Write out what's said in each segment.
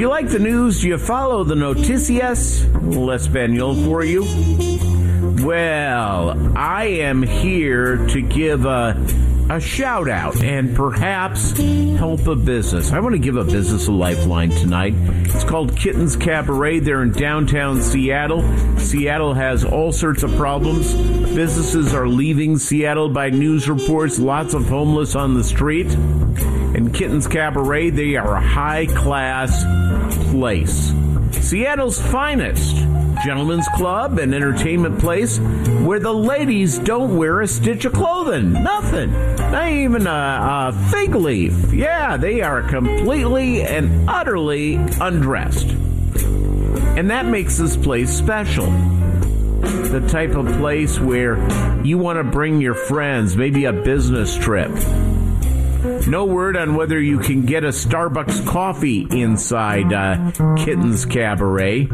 you like the news, do you follow the noticias? L'Espanol for you. Well, I am here to give a shout out and perhaps help a business. I want to give a business a lifeline tonight. It's called Kittens Cabaret. They're in downtown Seattle. Seattle has all sorts of problems. Businesses are leaving Seattle by news reports. Lots of homeless on the street. And Kittens Cabaret, they are a high-class place. Seattle's finest gentlemen's club and entertainment place where the ladies don't wear a stitch of clothing. Nothing. Not even a fig leaf. Yeah, they are completely and utterly undressed. And that makes this place special. The type of place where you want to bring your friends, maybe a business trip. No word on whether you can get a Starbucks coffee inside Kittens Cabaret.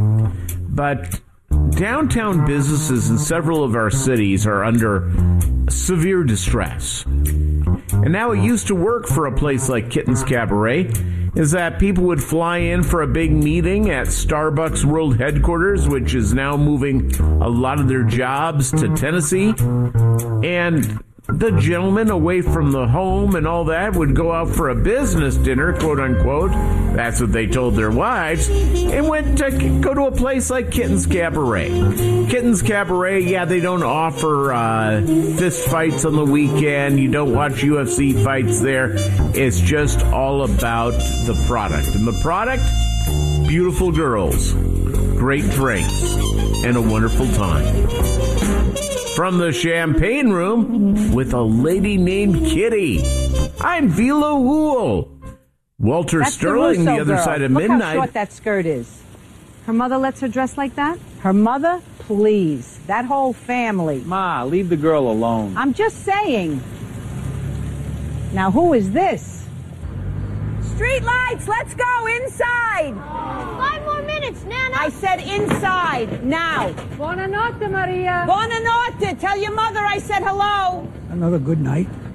But downtown businesses in several of our cities are under severe distress. And now it used to work for a place like Kittens Cabaret is that people would fly in for a big meeting at Starbucks World Headquarters, which is now moving a lot of their jobs to Tennessee. And the gentleman away from the home and all that would go out for a business dinner, quote unquote. That's what they told their wives, and went to go to a place like Kittens Cabaret. Kittens Cabaret, yeah, they don't offer fist fights on the weekend. You don't watch UFC fights there. It's just all about the product. And the product, beautiful girls, great drinks, and a wonderful time. From the champagne room with a lady named Kitty, I'm Vila Hool. Walter That's Sterling, the other girl. side of Look midnight. how short that skirt is. Her mother lets her dress like that? Her mother? Please. That whole family. Ma, leave the girl alone. I'm just saying. Now, who is this? Street lights, let's go inside. 5 more minutes, Nana. I said inside, now. Buonanotte, Maria. Buonanotte. Tell your mother I said hello. Another good night.